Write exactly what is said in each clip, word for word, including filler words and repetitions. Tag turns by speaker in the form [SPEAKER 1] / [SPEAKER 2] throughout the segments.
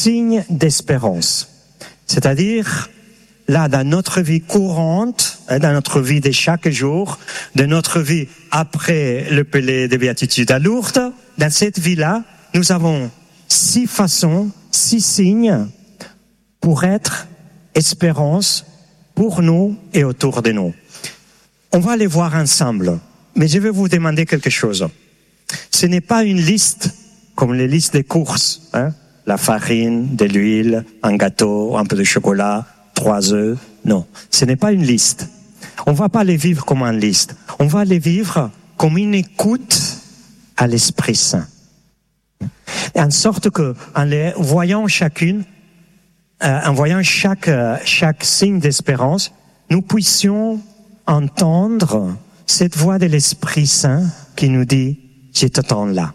[SPEAKER 1] signes d'espérance. C'est-à-dire, là, dans notre vie courante, dans notre vie de chaque jour, de notre vie après le Pélé des Béatitudes à Lourdes, dans cette vie-là, nous avons six façons, six signes pour être espérance pour nous et autour de nous. On va les voir ensemble, mais je vais vous demander quelque chose. Ce n'est pas une liste comme les listes des courses, hein? La farine, de l'huile, un gâteau, un peu de chocolat, trois œufs. Non, ce n'est pas une liste. On va pas les vivre comme une liste. On va les vivre comme une écoute à l'Esprit Saint. En sorte que, en les voyant chacune, euh, en voyant chaque, euh, chaque signe d'espérance, nous puissions entendre cette voix de l'Esprit Saint qui nous dit, je t'attends là.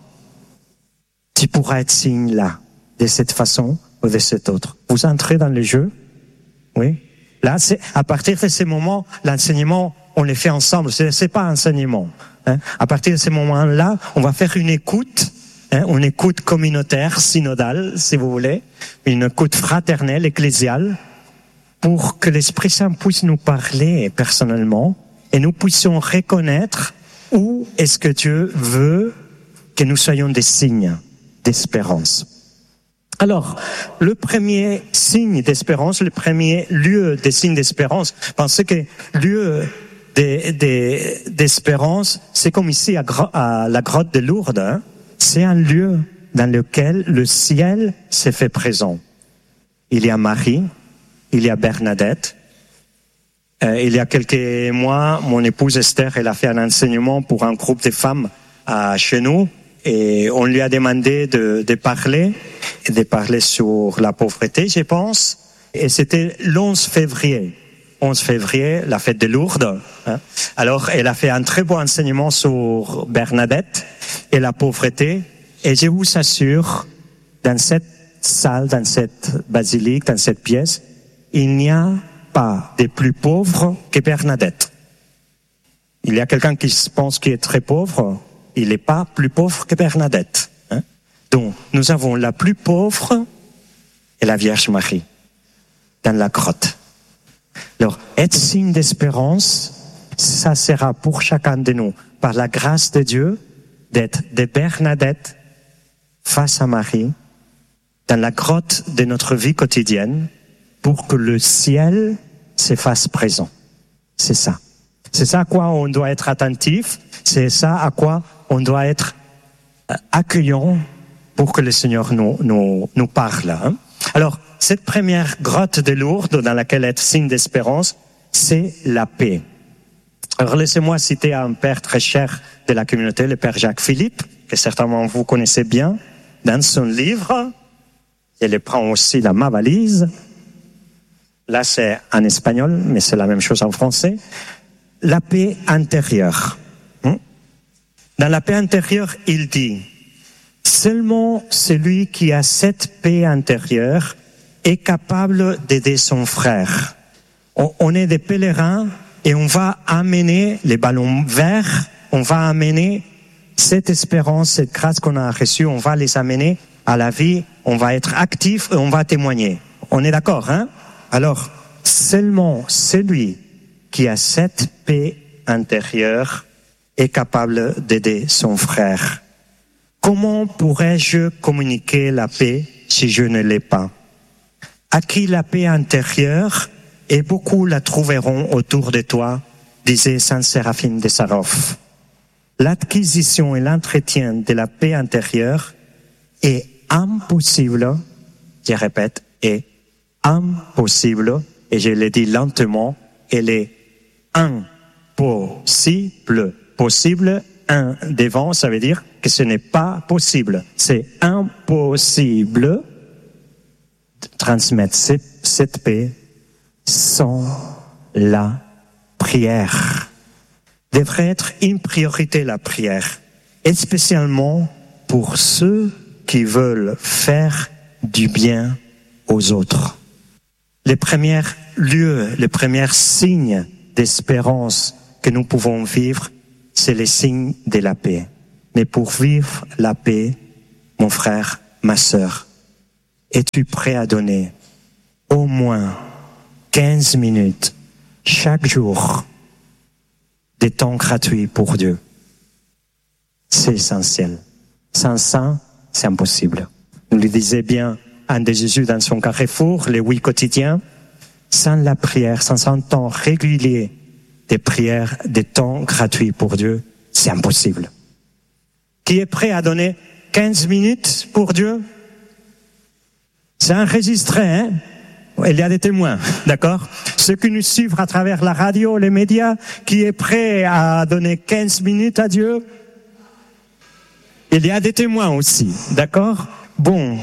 [SPEAKER 1] Tu pourras être signe là, de cette façon ou de cette autre. Vous entrez dans le jeu? Oui. Là, c'est, à partir de ce moment, l'enseignement, on le fait ensemble. C'est, c'est pas enseignement. Hein. À partir de ce moment-là, on va faire une écoute, hein, une écoute communautaire, synodale, si vous voulez, une écoute fraternelle, ecclésiale, pour que l'Esprit Saint puisse nous parler personnellement et nous puissions reconnaître où est-ce que Dieu veut que nous soyons des signes d'espérance. Alors, le premier signe d'espérance, le premier lieu des signes d'espérance, pensez que lieu de, de, d'espérance, c'est comme ici à, à la grotte de Lourdes, hein, c'est un lieu dans lequel le ciel s'est fait présent. Il y a Marie, il y a Bernadette. Euh, il y a quelques mois, mon épouse Esther, elle a fait un enseignement pour un groupe de femmes à, chez nous. Et on lui a demandé de, de parler, de parler sur la pauvreté, je pense. Et c'était l'onze février. onze février, la fête de Lourdes. Hein. Alors, elle a fait un très beau enseignement sur Bernadette et la pauvreté. Et je vous assure, dans cette salle, dans cette basilique, dans cette pièce, il n'y a pas de plus pauvres que Bernadette. Il y a quelqu'un qui pense qu'il est très pauvre. Il n'est pas plus pauvre que Bernadette. Hein? Donc, nous avons la plus pauvre et la Vierge Marie dans la grotte. Alors, être signe d'espérance, ça sera pour chacun de nous, par la grâce de Dieu, d'être de Bernadette face à Marie, dans la grotte de notre vie quotidienne, pour que le ciel se fasse présent. C'est ça. C'est ça à quoi on doit être attentif. C'est ça à quoi on doit être accueillant pour que le Seigneur nous, nous, nous parle. Hein. Alors, cette première grotte de Lourdes dans laquelle être signe d'espérance, c'est la paix. Alors, laissez-moi citer un père très cher de la communauté, le père Jacques Philippe, que certainement vous connaissez bien, dans son livre. Je le prends aussi dans ma valise. Là, c'est en espagnol, mais c'est la même chose en français. La paix intérieure. Dans la paix intérieure, il dit, seulement celui qui a cette paix intérieure est capable d'aider son frère. On, on est des pèlerins et on va amener les ballons verts, on va amener cette espérance, cette grâce qu'on a reçue, on va les amener à la vie, on va être actifs et on va témoigner. On est d'accord, hein? Alors, seulement celui qui a cette paix intérieure est capable d'aider son frère. Comment pourrais-je communiquer la paix si je ne l'ai pas? Acquis la paix intérieure, et beaucoup la trouveront autour de toi, disait saint Séraphine de Sarov. L'acquisition et l'entretien de la paix intérieure est impossible, je répète, est impossible, et je le dis lentement, elle est impossible. Possible, un devant, ça veut dire que ce n'est pas possible. C'est impossible de transmettre cette paix sans la prière. Devrait être une priorité la prière, et spécialement pour ceux qui veulent faire du bien aux autres. Les premiers lieux, les premiers signes d'espérance que nous pouvons vivre, c'est les signes de la paix. Mais pour vivre la paix, mon frère, ma sœur, Es-tu prêt à donner au moins quinze minutes chaque jour de temps gratuit pour Dieu? C'est essentiel. Sans ça, c'est impossible. Nous le disait bien Anne de Jésus dans son carrefour, les oui quotidiens. Sans la prière, sans un temps régulier de prière, de temps gratuit pour Dieu, c'est impossible. Qui est prêt à donner quinze minutes pour Dieu? C'est enregistré, hein? Il y a des témoins, d'accord? Ceux qui nous suivent à travers la radio, les médias, qui est prêt à donner quinze minutes à Dieu? Il y a des témoins aussi, d'accord? Bon.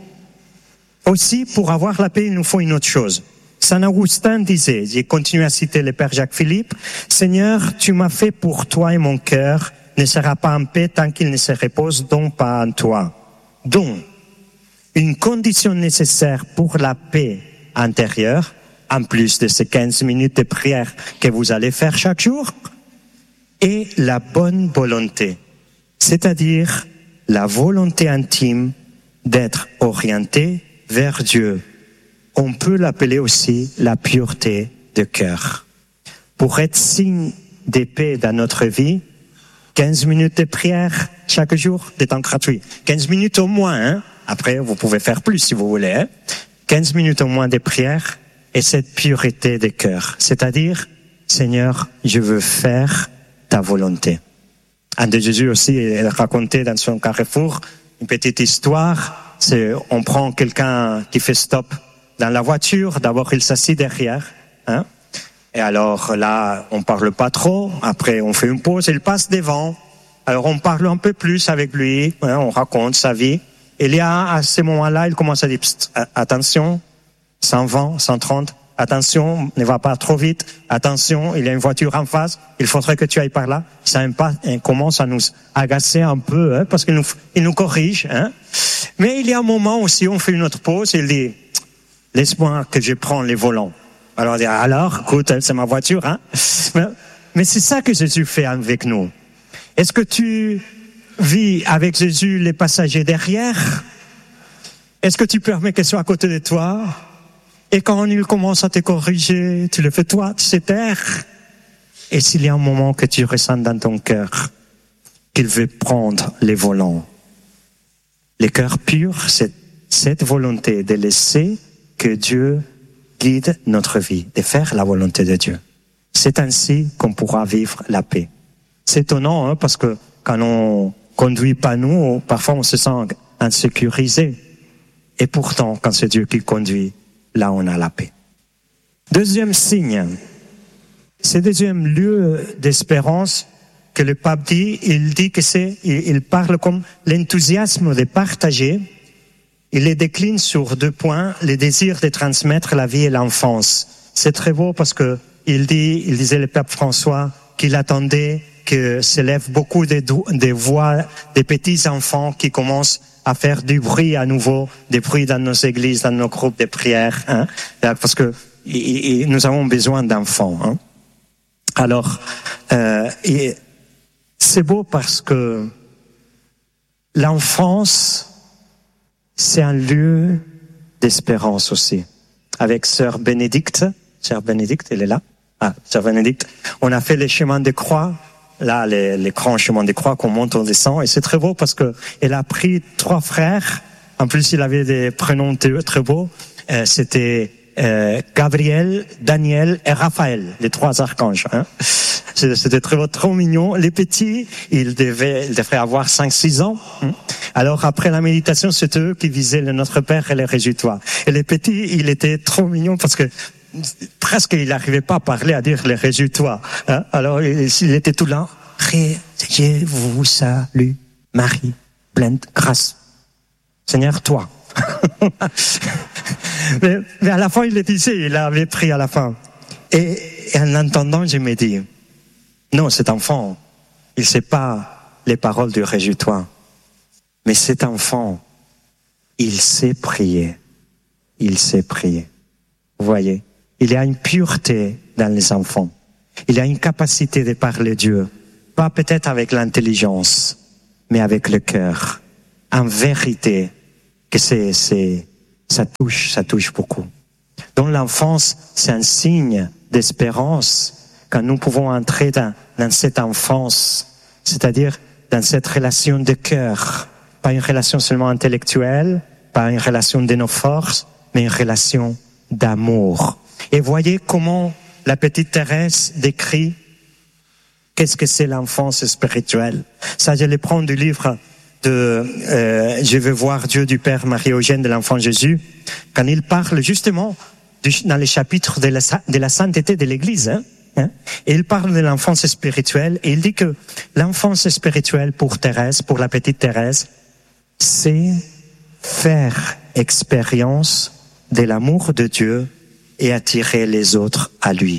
[SPEAKER 1] Aussi, pour avoir la paix, il nous faut une autre chose. Saint Augustin disait, j'ai continué à citer le Père Jacques Philippe, « Seigneur, tu m'as fait pour toi et mon cœur ne sera pas en paix tant qu'il ne se repose donc pas en toi. » Donc, une condition nécessaire pour la paix intérieure, en plus de ces quinze minutes de prière que vous allez faire chaque jour, est la bonne volonté. C'est-à-dire la volonté intime d'être orienté vers Dieu. On peut l'appeler aussi la pureté de cœur. Pour être signe de paix dans notre vie, quinze minutes de prière chaque jour, de temps gratuit. quinze minutes au moins, hein. Après, vous pouvez faire plus si vous voulez, hein. quinze minutes au moins de prière et cette pureté de cœur. C'est-à-dire, Seigneur, je veux faire ta volonté. Anne de Jésus aussi, elle racontait dans son carrefour une petite histoire. C'est, on prend quelqu'un qui fait stop dans la voiture. D'abord, il s'assied derrière, hein. Et alors là, on parle pas trop. Après, on fait une pause. Il passe devant. Alors, on parle un peu plus avec lui. Hein, on raconte sa vie. Et là, à ce moment-là, il commence à dire Psst, attention, cent vingt, cent trente. Attention, ne va pas trop vite. Attention, il y a une voiture en face. Il faudrait que tu ailles par là. Ça commence à nous agacer un peu, hein, parce qu'il nous, il nous corrige. Hein. Mais il y a un moment aussi, on fait une autre pause. Il dit, laisse-moi que je prenne les volants. Alors, on dit, alors, écoute, c'est ma voiture. Hein. Mais, mais c'est ça que Jésus fait avec nous. Est-ce que tu vis avec Jésus les passagers derrière? Est-ce que tu permets qu'ils soient à côté de toi? Et quand il commence à te corriger, tu le fais toi, tu sais taire. Et s'il y a un moment que tu ressens dans ton cœur qu'il veut prendre les volants, le cœur pur, c'est cette volonté de laisser que Dieu guide notre vie, de faire la volonté de Dieu. C'est ainsi qu'on pourra vivre la paix. C'est étonnant, hein, parce que quand on conduit pas nous, parfois on se sent insécurisé. Et pourtant, quand c'est Dieu qui conduit, là, on a la paix. Deuxième signe, c'est deuxième lieu d'espérance que le pape dit. Il dit que c'est, il parle comme l'enthousiasme de partager. Il les décline sur deux points, le désir de transmettre la vie et l'enfance. C'est très beau parce que il dit, il disait le pape François qu'il attendait que s'élèvent beaucoup de, de voix des petits enfants qui commencent à faire du bruit à nouveau, des bruits dans nos églises, dans nos groupes de prière, hein, parce que et, et nous avons besoin d'enfants. Hein. Alors, euh, et c'est beau parce que l'enfance, c'est un lieu d'espérance aussi. Avec Sœur Bénédicte, Sœur Bénédicte, elle est là. Ah, Sœur Bénédicte, on a fait les chemins de croix. Là, les, les grands chemins de croix qu'on monte, on descend, et c'est très beau parce que elle a pris trois frères. En plus, il avait des prénoms très beaux. Euh, c'était euh, Gabriel, Daniel et Raphaël, les trois archanges. Hein. C'était très beau, trop mignon. Les petits, ils devaient, ils devraient avoir cinq, six ans. Alors après la méditation, c'était eux qui visaient le Notre Père et le Réjouis-toi. Et les petits, il était trop mignon parce que presque il n'arrivait pas à parler, à dire le Réjouis-toi. Hein? Alors il était tout là. Je vous salue, Marie, pleine de grâce. Seigneur, toi. mais, mais à la fin, il le disait, il l'avait pris à la fin. Et, et en l'entendant, je me dis, non, cet enfant, il ne sait pas les paroles du Réjouis-toi. Mais cet enfant, il sait prier. Il sait prier. Vous voyez? Il y a une pureté dans les enfants. Il y a une capacité de parler Dieu. Pas peut-être avec l'intelligence, mais avec le cœur. En vérité, que c'est, c'est, ça touche, ça touche beaucoup. Donc l'enfance, c'est un signe d'espérance quand nous pouvons entrer dans, dans cette enfance, c'est-à-dire dans cette relation de cœur, pas une relation seulement intellectuelle, pas une relation de nos forces, mais une relation d'amour. Et voyez comment la petite Thérèse décrit qu'est-ce que c'est l'enfance spirituelle. Ça, je le prends du livre de euh, Je veux voir Dieu du Père Marie-Eugène de l'Enfant Jésus, quand il parle justement du, dans les chapitres de la, de la sainteté de l'Église. Hein, hein, et il parle de l'enfance spirituelle, et il dit que l'enfance spirituelle pour Thérèse, pour la petite Thérèse, c'est faire expérience de l'amour de Dieu et attirer les autres à lui.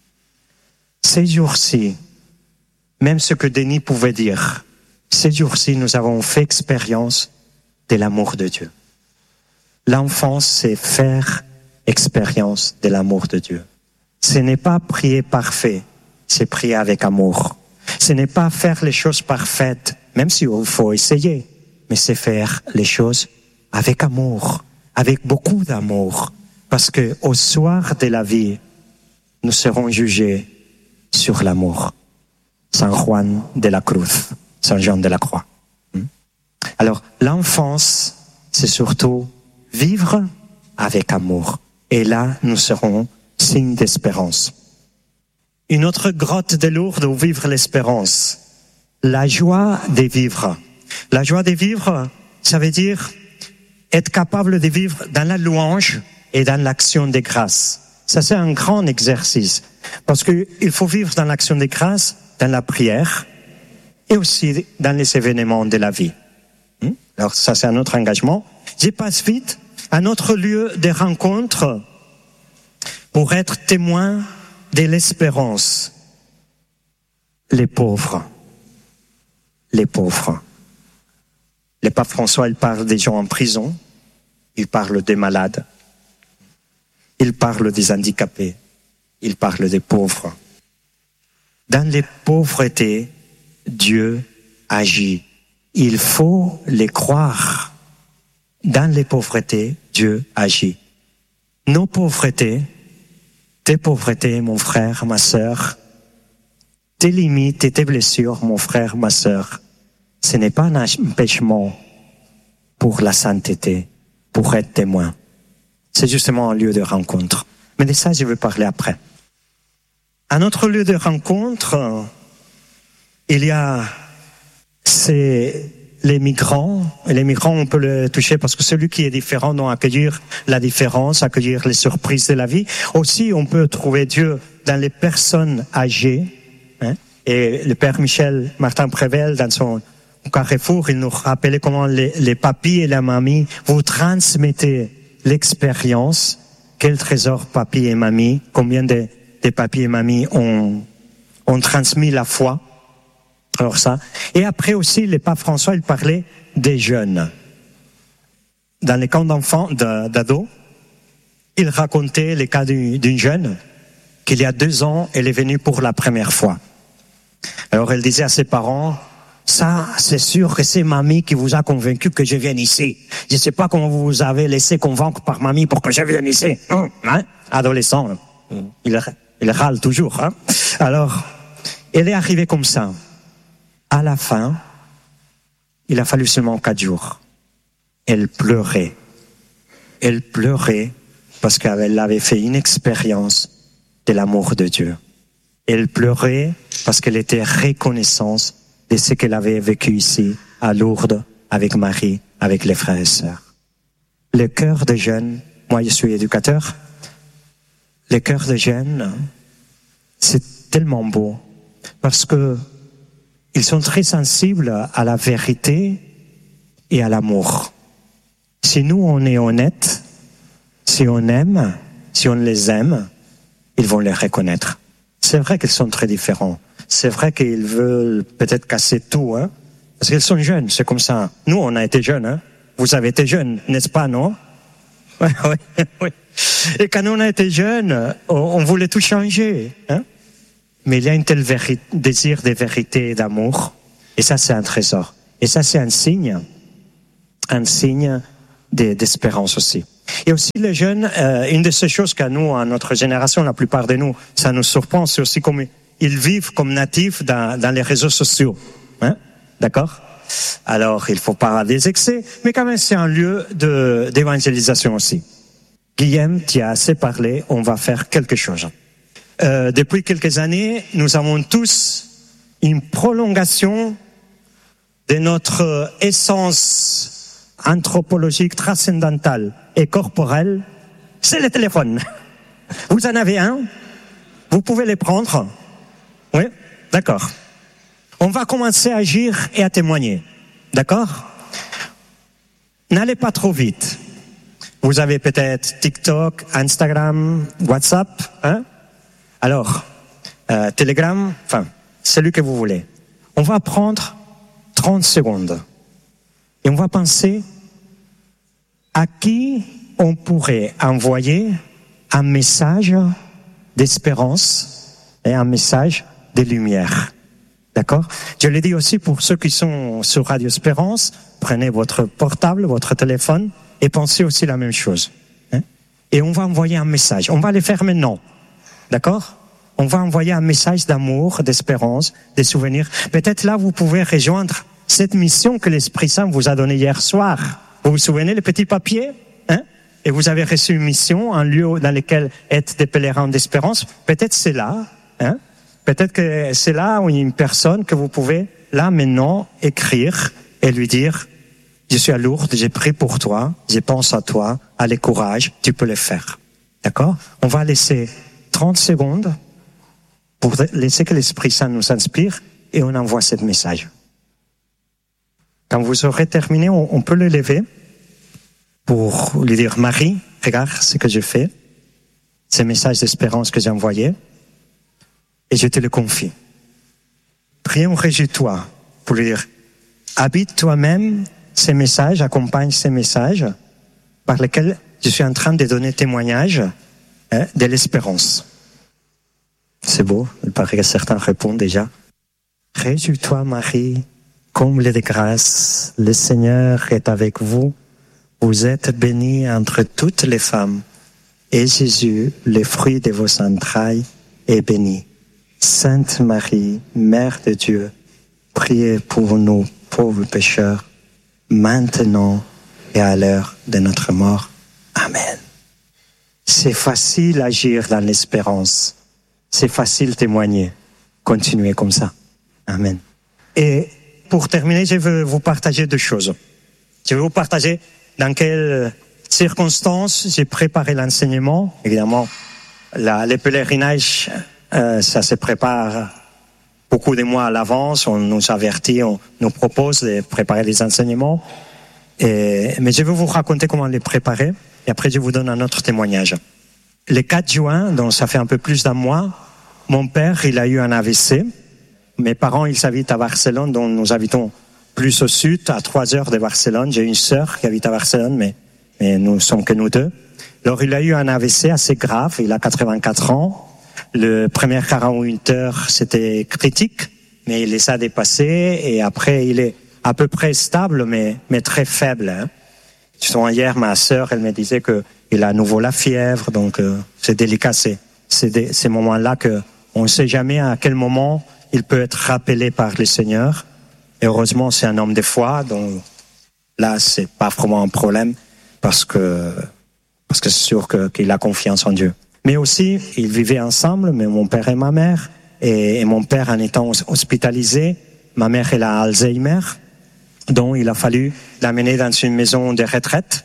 [SPEAKER 1] Ces jours-ci, même ce que Denis pouvait dire, ces jours-ci, nous avons fait expérience de l'amour de Dieu. L'enfance, c'est faire expérience de l'amour de Dieu. Ce n'est pas prier parfait, c'est prier avec amour. Ce n'est pas faire les choses parfaites, même s'il faut essayer, mais c'est faire les choses avec amour, avec beaucoup d'amour. Parce que au soir de la vie, nous serons jugés sur l'amour. Saint Juan de la Cruz, Saint Jean de la Croix. Alors, l'enfance, c'est surtout vivre avec amour. Et là, nous serons signe d'espérance. Une autre grotte de Lourdes où vivre l'espérance. La joie de vivre. La joie de vivre, ça veut dire être capable de vivre dans la louange et dans l'action des grâces. Ça, c'est un grand exercice. Parce qu'il faut vivre dans l'action des grâces, dans la prière, et aussi dans les événements de la vie. Alors ça, c'est un autre engagement. Je passe vite à notre lieu de rencontre pour être témoin de l'espérance. Les pauvres. Les pauvres. Le pape François, il parle des gens en prison, il parle des malades, il parle des handicapés, il parle des pauvres. Dans les pauvretés, Dieu agit. Il faut les croire. Dans les pauvretés, Dieu agit. Nos pauvretés, tes pauvretés, mon frère, ma sœur, tes limites et tes blessures, mon frère, ma sœur, ce n'est pas un empêchement pour la sainteté, pour être témoin. C'est justement un lieu de rencontre. Mais de ça, je vais parler après. À notre lieu de rencontre, il y a c'est les migrants. Et les migrants, on peut les toucher parce que celui qui est différent doit accueillir la différence, accueillir les surprises de la vie. Aussi, on peut trouver Dieu dans les personnes âgées. Hein? Et le Père Michel Martin Prével, dans son Carrefour, il nous rappelait comment les, les papis et la mamie vous transmettez l'expérience. Quel trésor papy et mamie, combien de, de papy et mamie ont, ont transmis la foi. Alors ça. Et après aussi, le pape François, il parlait des jeunes. Dans les camps d'enfants, d'ados, il racontait le cas d'une jeune qu'il y a deux ans, elle est venue pour la première fois. Alors elle disait à ses parents, ça, c'est sûr que c'est mamie qui vous a convaincu que je vienne ici. Je ne sais pas comment vous vous avez laissé convaincre par mamie pour que je vienne ici. Hein? Adolescent, il, il râle toujours. Hein? Alors, elle est arrivée comme ça. À la fin, il a fallu seulement quatre jours. Elle pleurait. Elle pleurait parce qu'elle avait fait une expérience de l'amour de Dieu. Elle pleurait parce qu'elle était reconnaissante de ce qu'elle avait vécu ici, à Lourdes, avec Marie, avec les frères et sœurs. Le cœur de jeunes, moi je suis éducateur, le cœur de jeunes, c'est tellement beau parce que ils sont très sensibles à la vérité et à l'amour. Si nous, on est honnête, si on aime, si on les aime, ils vont les reconnaître. C'est vrai qu'ils sont très différents. C'est vrai qu'ils veulent peut-être casser tout, hein, parce qu'ils sont jeunes, c'est comme ça. Nous, on a été jeunes, hein. Vous avez été jeunes, n'est-ce pas, non? Oui, oui, oui. Et quand on a été jeunes, on voulait tout changer, hein. Mais il y a un tel véri- désir de vérité et d'amour. Et ça, c'est un trésor. Et ça, c'est un signe. Un signe d'espérance aussi. Et aussi les jeunes, euh, une de ces choses qu'à nous, à notre génération, la plupart de nous, ça nous surprend, c'est aussi comme ils vivent comme natifs dans, dans les réseaux sociaux. Hein? D'accord? Alors, il faut pas des excès, mais quand même, c'est un lieu de, d'évangélisation aussi. Guillaume, tu as assez parlé, on va faire quelque chose. Euh, depuis quelques années, nous avons tous une prolongation de notre essence anthropologique, transcendantale et corporelle, c'est le téléphone. Vous en avez un? Vous pouvez les prendre? Oui? D'accord. On va commencer à agir et à témoigner. D'accord? N'allez pas trop vite. Vous avez peut-être TikTok, Instagram, WhatsApp, hein? Alors, euh, Telegram, enfin, celui que vous voulez. On va prendre trente secondes et on va penser à qui on pourrait envoyer un message d'espérance et un message de lumière. D'accord? Je l'ai dit aussi pour ceux qui sont sur Radio Espérance, prenez votre portable, votre téléphone et pensez aussi la même chose. Hein? Et on va envoyer un message. On va le faire maintenant. D'accord? On va envoyer un message d'amour, d'espérance, de souvenirs. Peut-être là, vous pouvez rejoindre cette mission que l'Esprit Saint vous a donnée hier soir. Vous vous souvenez, le petit papier? Hein? Et vous avez reçu une mission, un lieu dans lequel être des pèlerins d'espérance. Peut-être c'est là, hein? Peut-être que c'est là où il y a une personne que vous pouvez, là, maintenant, écrire et lui dire, je suis à Lourdes, j'ai prié pour toi, je pense à toi, allez, courage, tu peux le faire. D'accord? On va laisser trente secondes pour laisser que l'Esprit Saint nous inspire et on envoie ce message. Quand vous aurez terminé, on, on peut le lever pour lui dire, Marie, regarde ce que je fais, ce message d'espérance que j'ai envoyé, et je te le confie. Prions, réjouis-toi, pour lui dire, habite toi-même ces messages, accompagne ces messages par lesquels je suis en train de donner témoignage hein, de l'espérance. C'est beau, il paraît que certains répondent déjà. Réjouis-toi, Marie, comble de grâce, le Seigneur est avec vous. Vous êtes bénie entre toutes les femmes, et Jésus, le fruit de vos entrailles, est béni. Sainte Marie, Mère de Dieu, priez pour nous pauvres pécheurs, maintenant et à l'heure de notre mort. Amen. C'est facile d'agir dans l'espérance. C'est facile de témoigner. Continuez comme ça. Amen. Et pour terminer, je veux vous partager deux choses. Je vais vous partager dans quelles circonstances j'ai préparé l'enseignement. Évidemment, la, les pèlerinages, euh, ça se prépare beaucoup de mois à l'avance. On nous avertit, on nous propose de préparer les enseignements. Et, mais je vais vous raconter comment les préparer. Et après, je vous donne un autre témoignage. Le quatre juin, donc ça fait un peu plus d'un mois, mon père, il a eu un A V C. Mes parents, ils habitent à Barcelone, donc nous habitons plus au sud, à trois heures de Barcelone. J'ai une sœur qui habite à Barcelone, mais, mais nous sommes que nous deux. Alors, il a eu un A V C assez grave. Il a quatre-vingt-quatre ans. Le premier quarante-huit heures, c'était critique, mais il les a dépassés. Et après, il est à peu près stable, mais, mais très faible. Hein. Justement, hier, ma sœur, elle me disait que il a à nouveau la fièvre, donc euh, c'est délicat. C'est, c'est des, ces moments-là que on ne sait jamais à quel moment il peut être rappelé par le Seigneur. Et heureusement, c'est un homme de foi, donc là, c'est pas vraiment un problème parce que parce que c'est sûr que, qu'il a confiance en Dieu. Mais aussi, ils vivaient ensemble, mais mon père et ma mère. Et, et mon père, en étant hospitalisé, ma mère, elle a Alzheimer, donc il a fallu l'amener dans une maison de retraite.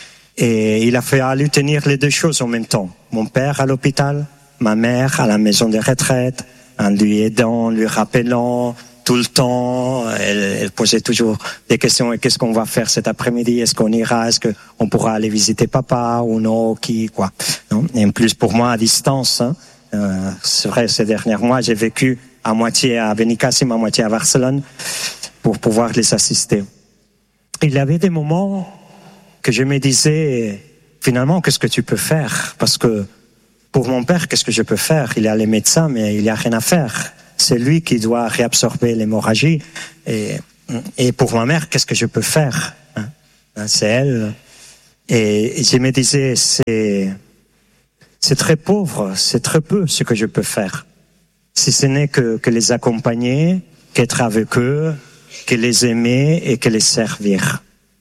[SPEAKER 1] Et il a fallu tenir les deux choses en même temps. Mon père à l'hôpital, ma mère à la maison de retraite, en lui aidant, lui rappelant tout le temps. Elle, elle posait toujours des questions. Et qu'est-ce qu'on va faire cet après-midi? Est-ce qu'on ira? Est-ce qu'on pourra aller visiter papa ou non? Qui, quoi? Non? Et en plus, pour moi, à distance, hein, euh, c'est vrai, ces derniers mois, j'ai vécu à moitié à Benicassim, à moitié à Barcelone, pour pouvoir les assister. Il y avait des moments que je me disais, finalement, qu'est-ce que tu peux faire? Parce que pour mon père, qu'est-ce que je peux faire? Il y a les médecins, mais il n'y a rien à faire. C'est lui qui doit réabsorber l'hémorragie. Et, et pour ma mère, qu'est-ce que je peux faire? C'est elle Et je me disais, c'est, c'est très pauvre, c'est très peu ce que je peux faire. Si ce n'est que, que les accompagner, qu'être avec eux, que les aimer et que les servir.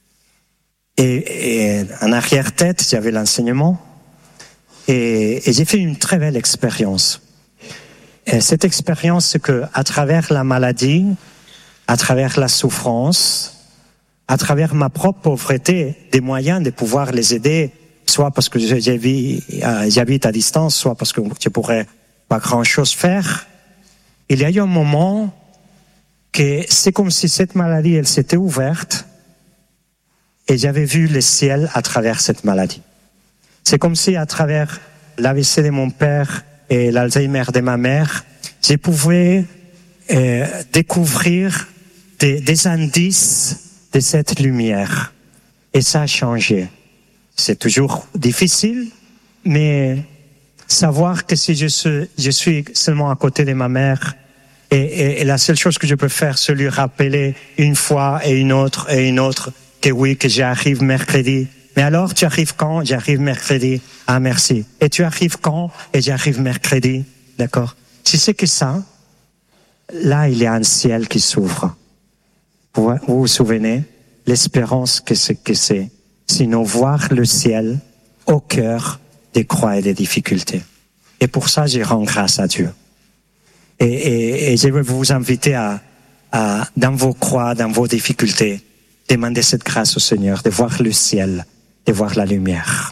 [SPEAKER 1] Et, et en arrière-tête, j'avais l'enseignement. Et, et j'ai fait une très belle expérience. Et cette expérience, c'est que, à travers la maladie, à travers la souffrance, à travers ma propre pauvreté, des moyens de pouvoir les aider, soit parce que j'habite à distance, soit parce que je pourrais pas grand-chose faire. Il y a eu un moment que c'est comme si cette maladie, elle s'était ouverte et j'avais vu le ciel à travers cette maladie. C'est comme si à travers l'A V C de mon père et l'Alzheimer de ma mère, je pouvais euh, découvrir des, des indices de cette lumière. Et ça a changé. C'est toujours difficile, mais savoir que si je suis, je suis seulement à côté de ma mère, et, et, et la seule chose que je peux faire, c'est lui rappeler une fois et une autre et une autre que oui, que j'arrive mercredi. Mais alors, tu arrives quand? J'arrive mercredi. Ah, merci. Et tu arrives quand? Et j'arrive mercredi. D'accord? Si c'est que ça, là, il y a un ciel qui s'ouvre. Vous vous, vous souvenez? L'espérance que c'est, que c'est. Sinon, voir le ciel au cœur des croix et des difficultés. Et pour ça, je rends grâce à Dieu. Et, et, et je veux vous inviter à, à, dans vos croix, dans vos difficultés, demander cette grâce au Seigneur, de voir le ciel, de voir la lumière.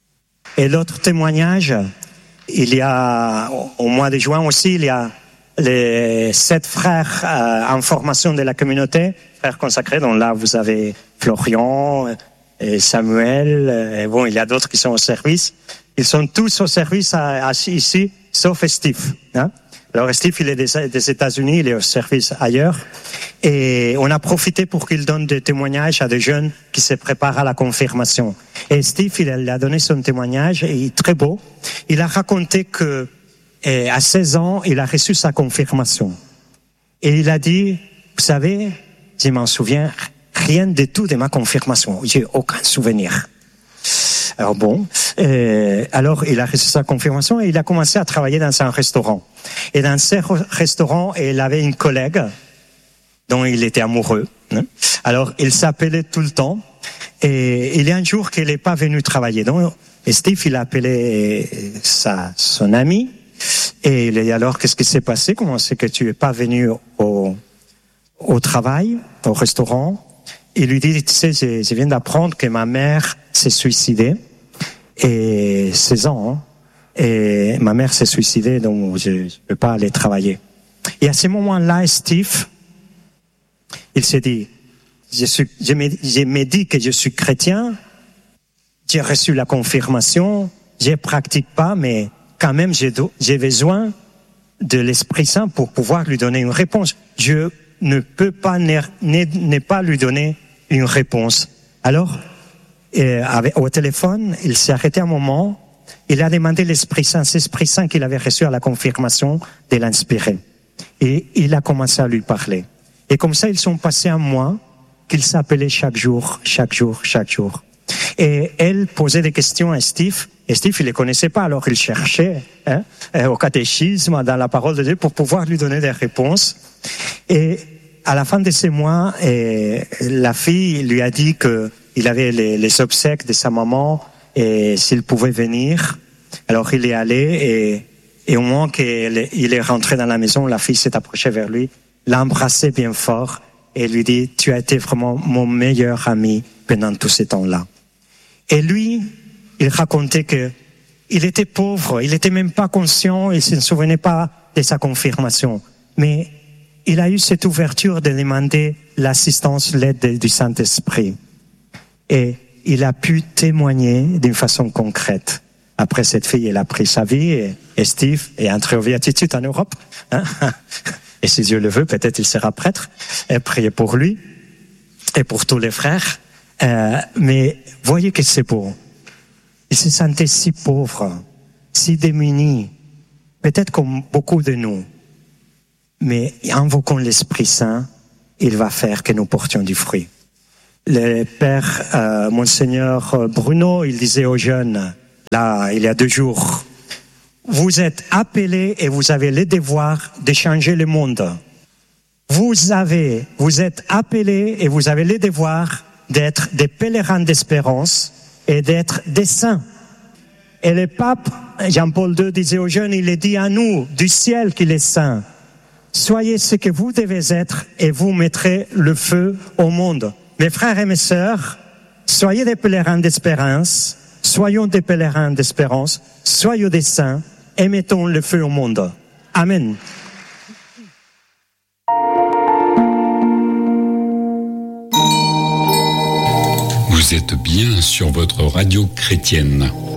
[SPEAKER 1] Et l'autre témoignage, il y a, au mois de juin aussi, il y a les sept frères euh, en formation de la communauté, frères consacrés, dont là vous avez Florian et Samuel, et bon, il y a d'autres qui sont au service. Ils sont tous au service à, à, ici, sauf Steve. Hein? Alors Steve, il est des, des États-Unis, il est au service ailleurs. Et on a profité pour qu'il donne des témoignages à des jeunes qui se préparent à la confirmation. Et Steve, il a donné son témoignage, et il est très beau. Il a raconté que et à seize ans, il a reçu sa confirmation. Et il a dit, vous savez, je m'en souviens rien du tout de ma confirmation. J'ai aucun souvenir. Alors bon, euh, alors il a reçu sa confirmation et il a commencé à travailler dans un restaurant. Et dans ce restaurant, il avait une collègue dont il était amoureux. Hein. Alors il s'appelait tout le temps. Et il y a un jour qu'il n'est pas venu travailler. Donc Steve, il a appelé sa, son ami. Et il a dit, alors, qu'est-ce qui s'est passé? Comment c'est que tu n'es pas venu au, au travail, au restaurant? Il lui dit, tu sais, je, je viens d'apprendre que ma mère s'est suicidée. Et seize ans, hein, et ma mère s'est suicidée, donc je ne peux pas aller travailler. Et à ce moment-là, Steve, il s'est dit, je, suis, je, me, je me dis que je suis chrétien, j'ai reçu la confirmation, je ne pratique pas, mais quand même, j'ai, j'ai besoin de l'Esprit Saint pour pouvoir lui donner une réponse. Je ne peux pas ne, ne, ne pas lui donner une réponse. Alors, euh, avec, au téléphone, il s'est arrêté un moment, il a demandé l'Esprit Saint, cet Esprit Saint qu'il avait reçu à la confirmation, de l'inspirer. Et il a commencé à lui parler. Et comme ça, ils sont passés un mois qu'il s'appelait chaque jour, chaque jour, chaque jour. Et elle posait des questions à Steve. Et Steve, il les connaissait pas, alors il cherchait hein, au catéchisme, dans la parole de Dieu, pour pouvoir lui donner des réponses. Et à la fin de ces mois, et la fille lui a dit que il avait les, les obsèques de sa maman et s'il pouvait venir. Alors il est allé et, et au moment qu'il est rentré dans la maison, la fille s'est approchée vers lui, l'a embrassé bien fort et lui dit, tu as été vraiment mon meilleur ami pendant tout ce temps-là. Et lui, il racontait que il était pauvre, il était même pas conscient, il se souvenait pas de sa confirmation. Mais il a eu cette ouverture de demander l'assistance, l'aide du Saint-Esprit. Et il a pu témoigner d'une façon concrète. Après, cette fille, elle a pris sa vie et, et Steve est entré au Béatitude en Europe. Hein? Et si Dieu le veut, peut-être il sera prêtre. Et priez pour lui et pour tous les frères. Euh, mais voyez que c'est beau. Il se sentait si pauvre, si démuni, peut-être comme beaucoup de nous. Mais invoquons l'Esprit Saint, il va faire que nous portions du fruit. le père euh, Monseigneur Bruno, il disait aux jeunes, là, il y a deux jours, vous êtes appelés et vous avez le devoir de changer le monde. Vous avez, vous êtes appelés et vous avez le devoir d'être des pèlerins d'espérance et d'être des saints. Et le pape Jean-Paul deux disait aux jeunes, il est dit à nous, du ciel qu'il est saint. Soyez ce que vous devez être et vous mettrez le feu au monde. Mes frères et mes sœurs, soyez des pèlerins d'espérance, soyons des pèlerins d'espérance, soyons des saints et mettons le feu au monde. Amen.
[SPEAKER 2] Vous êtes bien sur votre radio chrétienne.